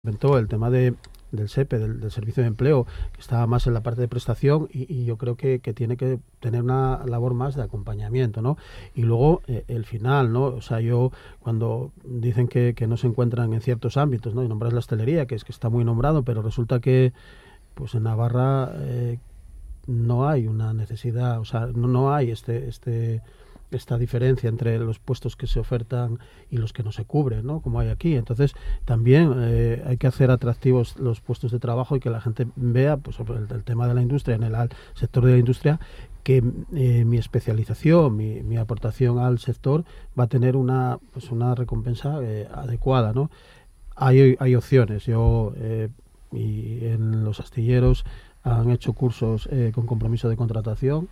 comentó el tema del SEPE, del Servicio de Empleo, que está más en la parte de prestación y yo creo que tiene que tener una labor más de acompañamiento, ¿no? Y luego el final, ¿no? O sea, yo cuando dicen que no se encuentran en ciertos ámbitos, ¿no? Y nombras la hostelería, que está muy nombrado, pero resulta que pues en Navarra no hay una necesidad, o sea, no hay esta diferencia entre los puestos que se ofertan y los que no se cubren, ¿no? Como hay aquí. Entonces, también hay que hacer atractivos los puestos de trabajo y que la gente vea, pues, el tema de la industria, en el sector de la industria, que mi especialización, mi aportación al sector va a tener una recompensa adecuada, ¿no? Hay opciones. Yo y en los astilleros han hecho cursos con compromiso de contratación.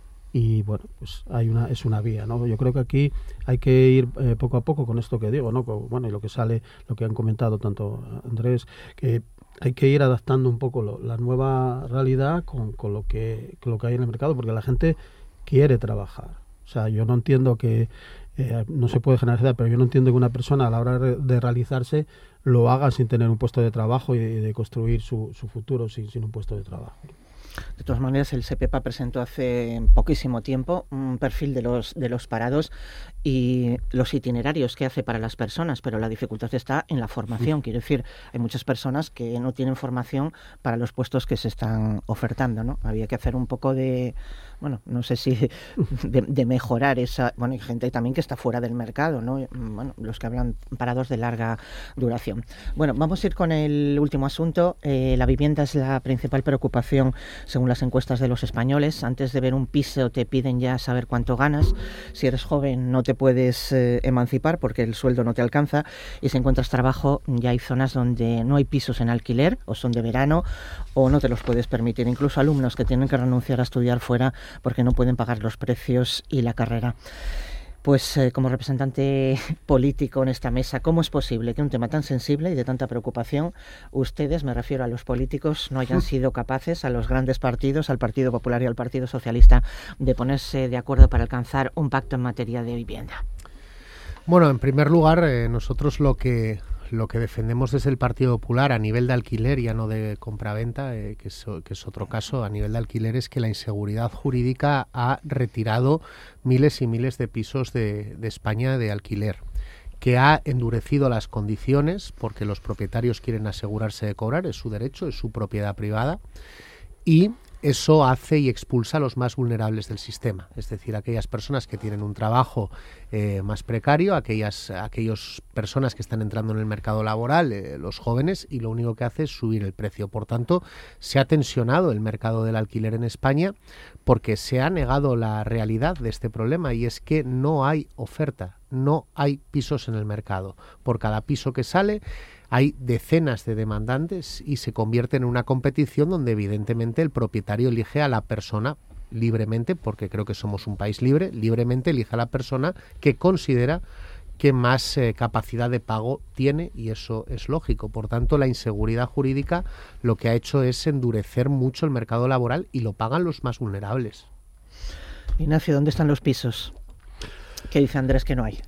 Y bueno, pues es una vía, ¿no? Yo creo que aquí hay que ir poco a poco con esto que digo, ¿no? Bueno, y lo que sale, lo que han comentado tanto Andrés, que hay que ir adaptando un poco la nueva realidad con lo que hay en el mercado, porque la gente quiere trabajar. O sea, yo no entiendo que no se puede generalizar, pero yo no entiendo que una persona a la hora de realizarse lo haga sin tener un puesto de trabajo y de construir su futuro sin un puesto de trabajo. De todas maneras, el SEPEPA presentó hace poquísimo tiempo un perfil de los parados y los itinerarios que hace para las personas, pero la dificultad está en la formación. Quiero decir, hay muchas personas que no tienen formación para los puestos que se están ofertando, ¿no? Había que hacer un poco de, bueno, no sé si de mejorar esa. Bueno, hay gente también que está fuera del mercado, ¿no? Bueno, los que hablan parados de larga duración. Bueno, vamos a ir con el último asunto. La vivienda es la principal preocupación según las encuestas de los españoles. Antes de ver un piso te piden ya saber cuánto ganas. Si eres joven no te puedes emancipar porque el sueldo no te alcanza, y si encuentras trabajo ya hay zonas donde no hay pisos en alquiler o son de verano o no te los puedes permitir. Incluso alumnos que tienen que renunciar a estudiar fuera porque no pueden pagar los precios y la carrera. Pues como representante político en esta mesa, ¿cómo es posible que un tema tan sensible y de tanta preocupación, ustedes, me refiero a los políticos, no hayan sido capaces, a los grandes partidos, al Partido Popular y al Partido Socialista, de ponerse de acuerdo para alcanzar un pacto en materia de vivienda? Bueno, en primer lugar, nosotros lo que defendemos desde el Partido Popular a nivel de alquiler, ya no de compraventa, que es otro caso, a nivel de alquiler, es que la inseguridad jurídica ha retirado miles y miles de pisos de España de alquiler, que ha endurecido las condiciones porque los propietarios quieren asegurarse de cobrar, es su derecho, es su propiedad privada, y eso hace y expulsa a los más vulnerables del sistema, es decir, aquellas personas que tienen un trabajo más precario, aquellas personas que están entrando en el mercado laboral, los jóvenes, y lo único que hace es subir el precio. Por tanto, se ha tensionado el mercado del alquiler en España porque se ha negado la realidad de este problema, y es que no hay oferta, no hay pisos en el mercado. Por cada piso que sale hay decenas de demandantes y se convierte en una competición donde evidentemente el propietario elige a la persona libremente, porque creo que somos un país libre, libremente elige a la persona que considera que más capacidad de pago tiene, y eso es lógico. Por tanto, la inseguridad jurídica lo que ha hecho es endurecer mucho el mercado laboral y lo pagan los más vulnerables. Ignacio, ¿dónde están los pisos? ¿Qué dice Andrés que no hay?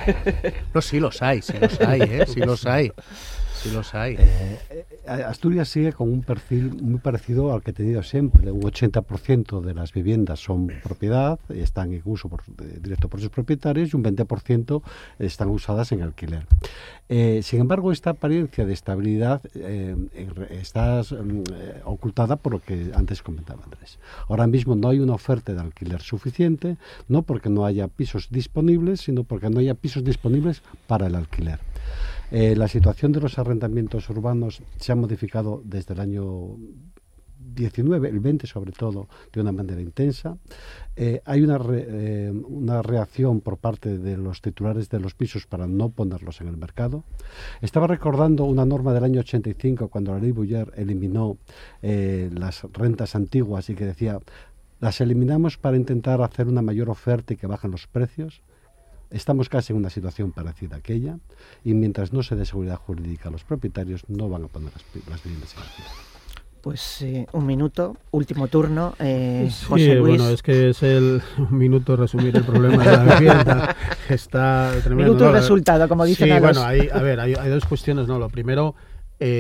No, sí los hay, sí los hay. Asturias sigue con un perfil muy parecido al que ha tenido siempre. Un 80% de las viviendas son propiedad, están en uso directo por sus propietarios, y un 20% están usadas en alquiler. Sin embargo, esta apariencia de estabilidad está ocultada por lo que antes comentaba Andrés. Ahora mismo no hay una oferta de alquiler suficiente, no porque no haya pisos disponibles, sino porque no haya pisos disponibles para el alquiler. La situación de los arrendamientos urbanos se ha modificado desde el año 19, el 20 sobre todo, de una manera intensa. Hay una reacción por parte de los titulares de los pisos para no ponerlos en el mercado. Estaba recordando una norma del año 85, cuando la ley Buller eliminó las rentas antiguas, y que decía: las eliminamos para intentar hacer una mayor oferta y que bajen los precios. Estamos casi en una situación parecida a aquella, y mientras no se dé seguridad jurídica a los propietarios, no van a poner las viviendas en alquiler. Pues un minuto, último turno. José Luis. Bueno, es que es un minuto resumir el problema de la vivienda. Está tremendo. Minuto y resultado, como dicen. Sí, bueno, hay dos cuestiones, ¿no? Lo primero,